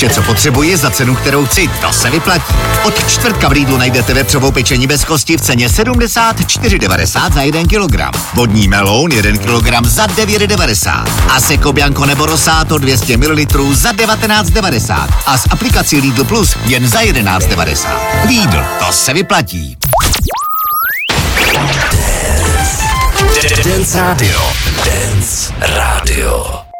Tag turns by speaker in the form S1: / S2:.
S1: Vše, co potřebuji za cenu, kterou chci, to se vyplatí. Od čtvrtka v Lidlu najdete vepřovou pečení bez kosti v ceně 74,90 za 1 kilogram. Vodní meloun 1 kilogram za 9,90. A Seco Bianco nebo Rosato 200 ml za 19,90. A s aplikací Lidl Plus jen za 11,90. Lidl, to se vyplatí.
S2: Dance Radio. Dance Radio.